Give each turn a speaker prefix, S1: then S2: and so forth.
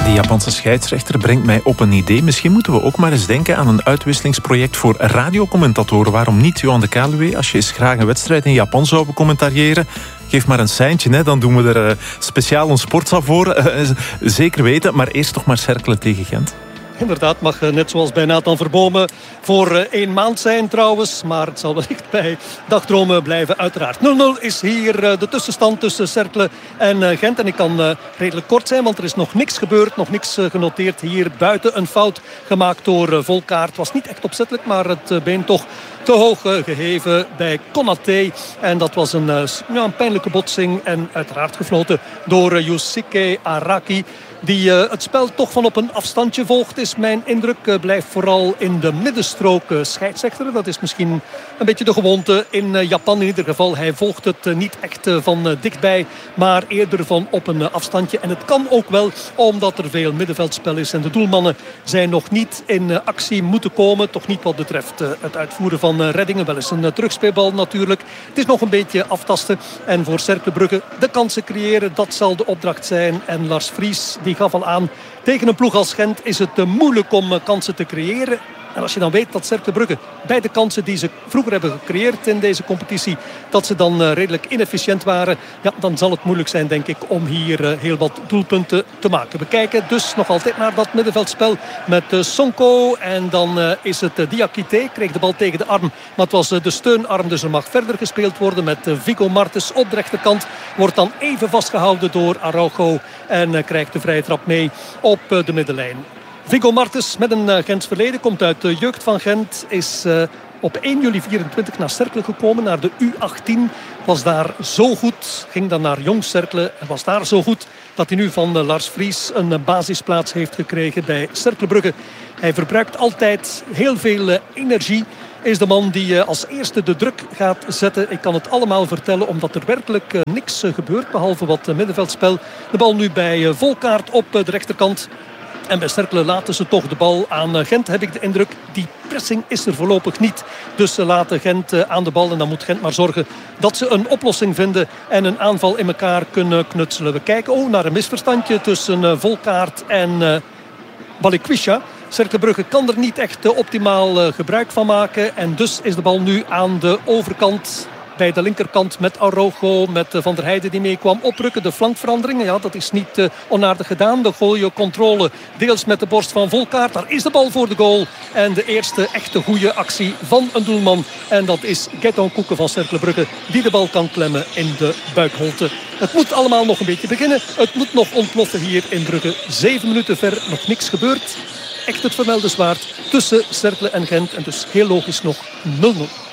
S1: Die Japanse scheidsrechter brengt mij op een idee. Misschien moeten we ook maar eens denken aan een uitwisselingsproject voor radiocommentatoren. Waarom niet, Johan de Kaluwe? Als je eens graag een wedstrijd in Japan zou becommentariëren, geef maar een seintje, hè. Dan doen we er speciaal een sportza voor. Zeker weten, maar eerst toch maar Cercle tegen Gent.
S2: Inderdaad, mag net zoals bij Nathan Verbomen voor 1 maand zijn trouwens. Maar het zal wellicht bij dagdromen blijven uiteraard. 0-0 is hier de tussenstand tussen Cercle en Gent. En ik kan redelijk kort zijn, want er is nog niks gebeurd. Nog niks genoteerd hier buiten. Een fout gemaakt door Volkaert. Het was niet echt opzettelijk, maar het been toch te hoog geheven bij Konaté. En dat was een pijnlijke botsing. En uiteraard gefloten door Yusuke Araki, die het spel toch van op een afstandje volgt, is mijn indruk. Blijft vooral in de middenstrook scheidsrechter. Dat is misschien een beetje de gewoonte in Japan in ieder geval. Hij volgt het niet echt van dichtbij, maar eerder van op een afstandje. En het kan ook wel, omdat er veel middenveldspel is. En de doelmannen zijn nog niet in actie moeten komen. Toch niet wat betreft het uitvoeren van reddingen. Wel eens een terugspeelbal natuurlijk. Het is nog een beetje aftasten. En voor Cercle Brugge de kansen creëren, dat zal de opdracht zijn. En Lars Vries, die gaf al aan, tegen een ploeg als Gent is het moeilijk om kansen te creëren. En als je dan weet dat Cercle Brugge bij de kansen die ze vroeger hebben gecreëerd in deze competitie, dat ze dan redelijk inefficiënt waren, ja, dan zal het moeilijk zijn, denk ik, om hier heel wat doelpunten te maken. We kijken dus nog altijd naar dat middenveldspel met Sonko. En dan is het Diakité, kreeg de bal tegen de arm, maar het was de steunarm, dus er mag verder gespeeld worden met Viggo Martens op de rechterkant. Wordt dan even vastgehouden door Araujo en krijgt de vrije trap mee op de middenlijn. Viggo Martens met een Gents verleden, komt uit de jeugd van Gent, is op 1 juli 24 naar Cercle gekomen, naar de U18. Was daar zo goed, ging dan naar Jong Cercle en was daar zo goed dat hij nu van Lars Vries een basisplaats heeft gekregen bij Cercle Brugge. Hij verbruikt altijd heel veel energie. Is de man die als eerste de druk gaat zetten. Ik kan het allemaal vertellen omdat er werkelijk niks gebeurt, behalve wat middenveldspel. De bal nu bij Volkaert op de rechterkant. En bij Cercle laten ze toch de bal aan Gent, heb ik de indruk. Die pressing is er voorlopig niet. Dus ze laten Gent aan de bal. En dan moet Gent maar zorgen dat ze een oplossing vinden en een aanval in elkaar kunnen knutselen. We kijken naar een misverstandje tussen Volkaert en Balikwisha. Cercle Brugge kan er niet echt optimaal gebruik van maken. En dus is de bal nu aan de overkant, bij de linkerkant, met Araujo, met Van der Heijden die meekwam oprukken. De flankveranderingen, ja, dat is niet onaardig gedaan. De gooie controle, deels met de borst van Volkaert. Daar is de bal voor de goal. En de eerste echte goede actie van een doelman. En dat is Gaëtan Koeken van Cercle Brugge, die de bal kan klemmen in de buikholte. Het moet allemaal nog een beetje beginnen. Het moet nog ontploffen hier in Brugge. 7 minuten ver, nog niks gebeurd. Echt het vermeldenswaard tussen Cercle en Gent. En dus heel logisch nog 0-0.